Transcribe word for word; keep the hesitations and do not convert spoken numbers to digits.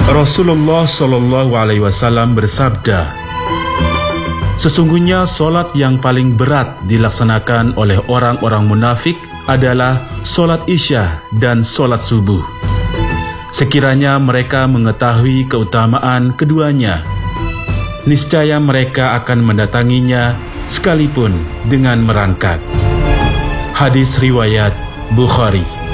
Rasulullah Shallallahu Alaihi Wasallam bersabda, sesungguhnya solat yang paling berat dilaksanakan oleh orang-orang munafik adalah solat isya dan solat subuh. Sekiranya mereka mengetahui keutamaan keduanya, niscaya mereka akan mendatanginya sekalipun dengan merangkak. Hadis riwayat Bukhari.